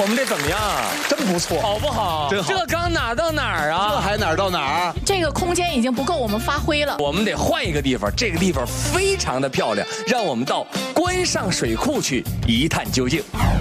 我们这怎么样？ 真不错， 好不好？ 真好。 这刚哪儿到哪儿啊？ 这还哪儿到哪儿？ 这个空间已经不够我们发挥了。 我们得换一个地方，这个地方非常的漂亮，让我们到关上水库去一探究竟。